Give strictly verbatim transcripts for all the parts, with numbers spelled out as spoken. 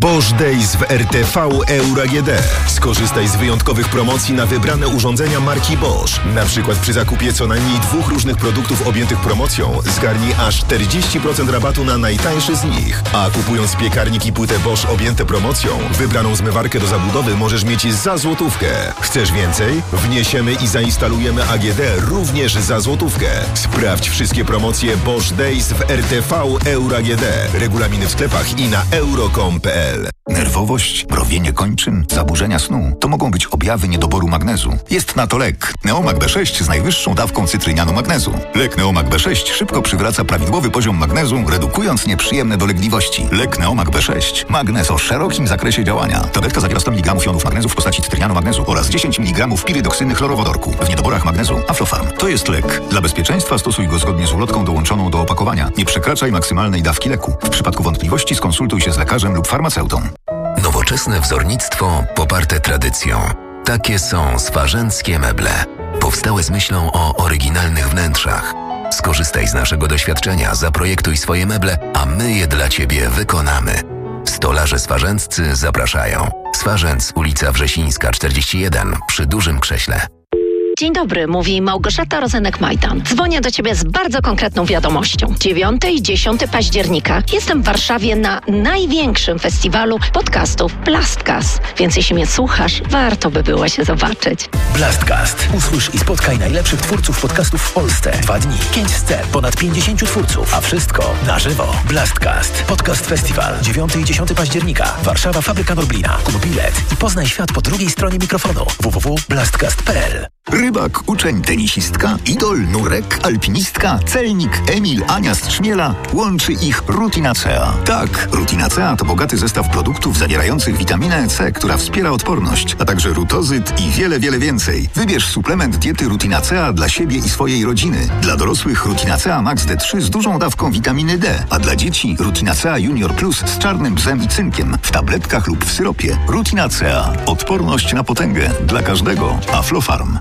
Bosch Days w R T V Euro A G D. Skorzystaj z wyjątkowych promocji na wybrane urządzenia marki Bosch. Na przykład przy zakupie co najmniej dwóch różnych produktów objętych promocją zgarnij aż czterdzieści procent rabatu na najtańszy z nich. A kupując piekarnik i płytę Bosch objęte promocją, wybraną zmywarkę do zabudowy możesz mieć za złotówkę. Chcesz więcej? Wniesiemy i zainstalujemy A G D również za złotówkę. Sprawdź wszystkie promocje Bosch Days w R T V Euro A G D. Regulaminy w sklepach i na euro kropka com kropka p l. Nerwowość, mrowienie kończyn, zaburzenia snu to mogą być objawy niedoboru magnezu. Jest na to lek. Neomag B sześć z najwyższą dawką cytrynianu magnezu. Lek Neomag B sześć szybko przywraca prawidłowy poziom magnezu, redukując nieprzyjemne dolegliwości. Lek Neomag B sześć. Magnez o szerokim zakresie działania. Tabletka zawiera sto miligramów jonów magnezu w postaci cytrynianu magnezu oraz dziesięć miligramów pirydoksyny chlorowodorku. W niedoborach magnezu Aflofarm. To jest lek. Dla bezpieczeństwa stosuj go zgodnie z ulotką dołączoną do opakowania. Nie przekraczaj maksymalnej dawki leku. W przypadku wątpliwości skonsultuj się z lekarzem lub farmaceutą. Nowoczesne wzornictwo poparte tradycją. Takie są swarzęckie meble. Powstałe z myślą o oryginalnych wnętrzach. Skorzystaj z naszego doświadczenia, zaprojektuj swoje meble, a my je dla Ciebie wykonamy. Stolarze swarzęccy zapraszają. Swarzędz, ulica Wrzesińska czterdzieści jeden, przy Dużym Krześle. Dzień dobry, mówi Małgorzata Rozenek-Majdan. Dzwonię do Ciebie z bardzo konkretną wiadomością. dziewiątego i dziesiątego października jestem w Warszawie na największym festiwalu podcastów Blastcast. Więc jeśli mnie słuchasz, warto by było się zobaczyć. Blastcast. Usłysz i spotkaj najlepszych twórców podcastów w Polsce. Dwa dni, pięć scen, ponad pięćdziesięciu twórców, a wszystko na żywo. Blastcast. Podcast Festiwal. dziewiątego i dziesiątego października. Warszawa, Fabryka Norblina. Kup bilet i poznaj świat po drugiej stronie mikrofonu. w w w kropka blastcast kropka p l. Rybak, uczeń, tenisistka, idol, nurek, alpinistka, celnik, Emil, Ania z Trzmiela. Łączy ich Rutinacea. Tak, Rutinacea to bogaty zestaw produktów zawierających witaminę C, która wspiera odporność, a także rutozyt i wiele, wiele więcej. Wybierz suplement diety Rutinacea dla siebie i swojej rodziny. Dla dorosłych Rutinacea Max D trzy z dużą dawką witaminy D, a dla dzieci Rutinacea Junior Plus z czarnym bzem i cynkiem w tabletkach lub w syropie. Rutinacea. Odporność na potęgę. Dla każdego. Aflofarm.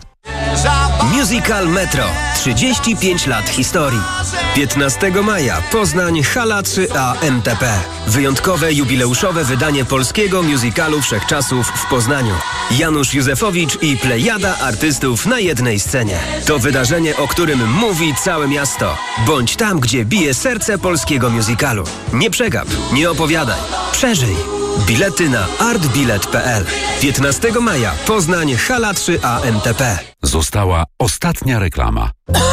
Musical Metro. trzydzieści pięć lat historii. piętnastego maja Poznań, Hala trzy A M T P. Wyjątkowe jubileuszowe wydanie polskiego musicalu wszechczasów w Poznaniu. Janusz Józefowicz i plejada artystów na jednej scenie. To wydarzenie, o którym mówi całe miasto. Bądź tam, gdzie bije serce polskiego musicalu. Nie przegap, nie opowiadaj. Przeżyj. Bilety na artbilet kropka p l. piętnastego maja Poznań, Hala trzy A M T P. Została ostatnia reklama.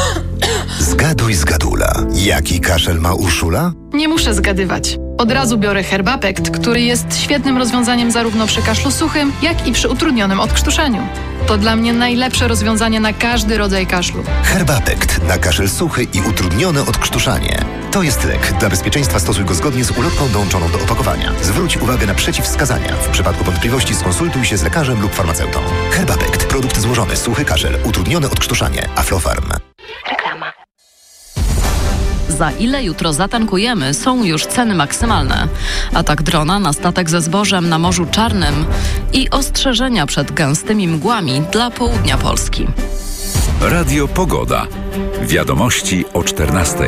Zgaduj zgadula. Jaki kaszel ma Urszula? Nie muszę zgadywać. Od razu biorę Herbapekt, który jest świetnym rozwiązaniem zarówno przy kaszlu suchym, jak i przy utrudnionym odkrztuszaniu. To dla mnie najlepsze rozwiązanie na każdy rodzaj kaszlu. Herbapekt na kaszel suchy i utrudnione odkrztuszanie. To jest lek. Dla bezpieczeństwa stosuj go zgodnie z ulotką dołączoną do opakowania. Zwróć uwagę na przeciwwskazania. W przypadku wątpliwości skonsultuj się z lekarzem lub farmaceutą. Herbapekt. Produkt złożony. Suchy kaszel. Utrudnione odkrztuszanie. Aflofarm. Reklama. Za ile jutro zatankujemy, są już ceny maksymalne. Atak drona na statek ze zbożem na Morzu Czarnym i ostrzeżenia przed gęstymi mgłami dla południa Polski. Radio Pogoda. Wiadomości o czternastej.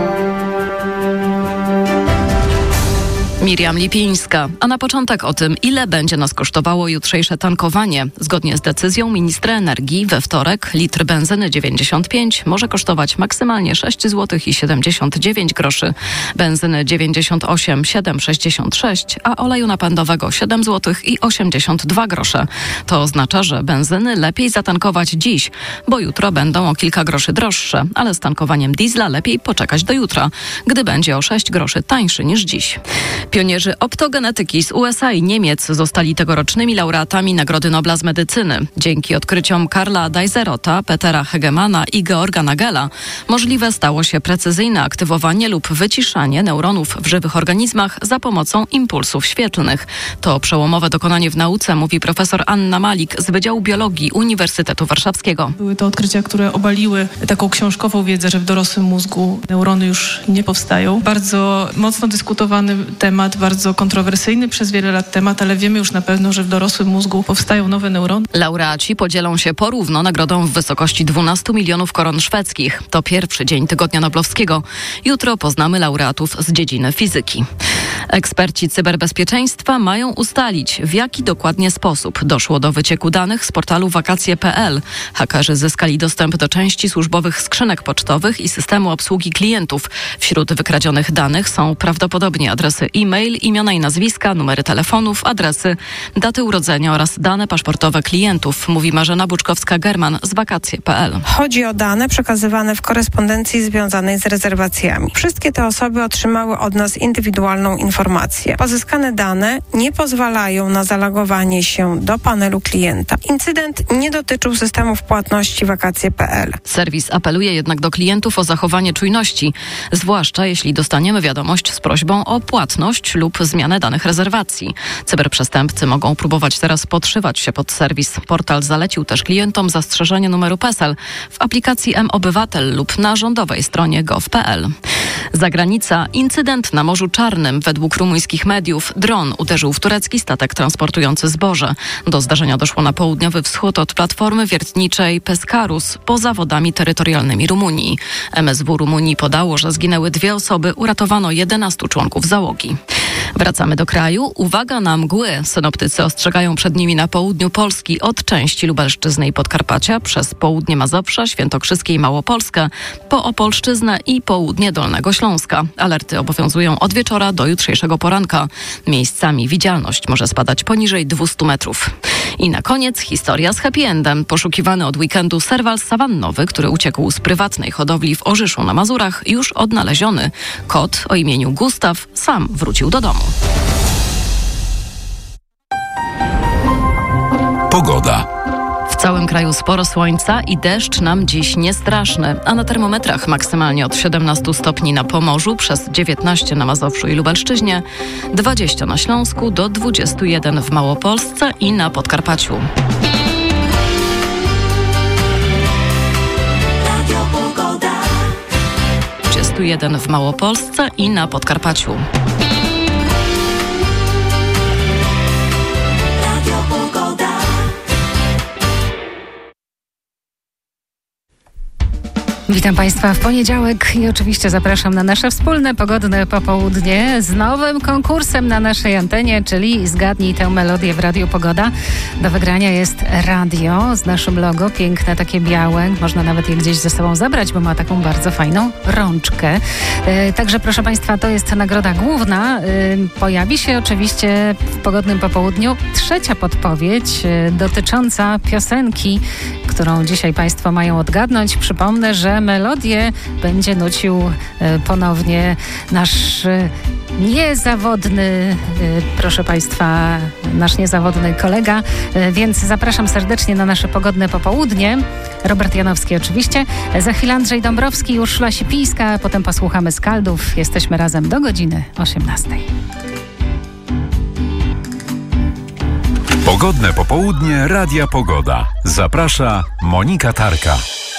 Miriam Lipińska. A na początek o tym, ile będzie nas kosztowało jutrzejsze tankowanie. Zgodnie z decyzją ministra energii we wtorek litr benzyny dziewięćdziesiąt pięć może kosztować maksymalnie sześć złotych i siedemdziesiąt dziewięć groszy, benzyny dziewięćdziesiąt osiem siedem sześćdziesiąt sześć, a oleju napędowego siedem złotych i osiemdziesiąt dwa grosze. To oznacza, że benzyny lepiej zatankować dziś, bo jutro będą o kilka groszy droższe, ale z tankowaniem diesla lepiej poczekać do jutra, gdy będzie o sześć groszy tańszy niż dziś. Pionierzy optogenetyki z U S A i Niemiec zostali tegorocznymi laureatami Nagrody Nobla z medycyny. Dzięki odkryciom Karla Dajzerota, Petera Hegemana i Georga Nagela możliwe stało się precyzyjne aktywowanie lub wyciszanie neuronów w żywych organizmach za pomocą impulsów świetlnych. To przełomowe dokonanie w nauce, mówi profesor Anna Malik z Wydziału Biologii Uniwersytetu Warszawskiego. Były to odkrycia, które obaliły taką książkową wiedzę, że w dorosłym mózgu neurony już nie powstają. Bardzo mocno dyskutowany temat temat, bardzo kontrowersyjny przez wiele lat temat, ale wiemy już na pewno, że w dorosłym mózgu powstają nowe neurony. Laureaci podzielą się porówno nagrodą w wysokości dwanaście milionów koron szwedzkich. To pierwszy dzień Tygodnia Noblowskiego. Jutro poznamy laureatów z dziedziny fizyki. Eksperci cyberbezpieczeństwa mają ustalić, w jaki dokładnie sposób doszło do wycieku danych z portalu wakacje kropka p l. Hakerzy zyskali dostęp do części służbowych skrzynek pocztowych i systemu obsługi klientów. Wśród wykradzionych danych są prawdopodobnie adresy e-mail, imiona i nazwiska, numery telefonów, adresy, daty urodzenia oraz dane paszportowe klientów, mówi Marzena Buczkowska-German z wakacje kropka p l. Chodzi o dane przekazywane w korespondencji związanej z rezerwacjami. Wszystkie te osoby otrzymały od nas indywidualną informację. Pozyskane dane nie pozwalają na zalogowanie się do panelu klienta. Incydent nie dotyczył systemów płatności wakacje kropka p l. Serwis apeluje jednak do klientów o zachowanie czujności, zwłaszcza jeśli dostaniemy wiadomość z prośbą o płatność lub zmianę danych rezerwacji. Cyberprzestępcy mogą próbować teraz podszywać się pod serwis. Portal zalecił też klientom zastrzeżenie numeru PESEL w aplikacji M-Obywatel lub na rządowej stronie gov kropka p l. Zagranica. Incydent na Morzu Czarnym. Według rumuńskich mediów dron uderzył w turecki statek transportujący zboże. Do zdarzenia doszło na południowy wschód od platformy wiertniczej Pescarus, poza wodami terytorialnymi Rumunii. M S W Rumunii podało, że zginęły dwie osoby, uratowano jedenastu członków załogi. Wracamy do kraju. Uwaga na mgły. Synoptycy ostrzegają przed nimi na południu Polski od części Lubelszczyzny i Podkarpacia, przez południe Mazowsza, Świętokrzyskie i Małopolskę, po Opolszczyznę i południe Dolnego Śląska. Alerty obowiązują od wieczora do jutrzejszego poranka. Miejscami widzialność może spadać poniżej dwieście metrów. I na koniec historia z happy endem. Poszukiwany od weekendu serwal sawannowy, który uciekł z prywatnej hodowli w Orzyszu na Mazurach, już odnaleziony. Kot o imieniu Gustaw sam wrócił do domu. Pogoda. W całym kraju sporo słońca i deszcz nam dziś nie straszny, a na termometrach maksymalnie od siedemnastu stopni na Pomorzu, przez dziewiętnaście na Mazowszu i Lubelszczyźnie, dwadzieścia na Śląsku, do dwudziestu jeden w Małopolsce i na Podkarpaciu. dwadzieścia jeden w Małopolsce i na Podkarpaciu. Witam Państwa w poniedziałek i oczywiście zapraszam na nasze wspólne pogodne popołudnie z nowym konkursem na naszej antenie, czyli Zgadnij tę melodię w Radiu Pogoda. Do wygrania jest radio z naszym logo, piękne, takie białe. Można nawet je gdzieś ze sobą zabrać, bo ma taką bardzo fajną rączkę. Yy, także proszę Państwa, to jest nagroda główna. Yy, pojawi się oczywiście w pogodnym popołudniu trzecia podpowiedź yy, dotycząca piosenki, którą dzisiaj Państwo mają odgadnąć. Przypomnę, że melodię będzie nucił e, ponownie nasz e, niezawodny, e, proszę Państwa, nasz niezawodny kolega, e, więc zapraszam serdecznie na nasze pogodne popołudnie. Robert Janowski oczywiście, za chwilę Andrzej Dąbrowski, Urszula Sipińska, potem posłuchamy Skaldów. Jesteśmy razem do godziny osiemnastej. Pogodne popołudnie Radia Pogoda. Zaprasza Monika Tarka.